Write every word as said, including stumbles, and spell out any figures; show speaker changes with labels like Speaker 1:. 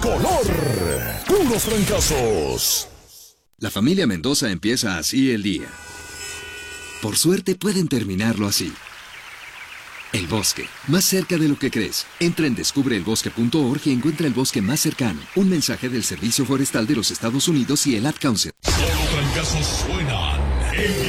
Speaker 1: color. Puros trancazos.
Speaker 2: La familia Mendoza empieza así el día. Por suerte pueden terminarlo así. El bosque, más cerca de lo que crees. Entra en descubre el bosque punto org y encuentra el bosque más cercano. Un mensaje del Servicio Forestal de los Estados Unidos y el Ad Council.
Speaker 1: Solo trancazos suenan.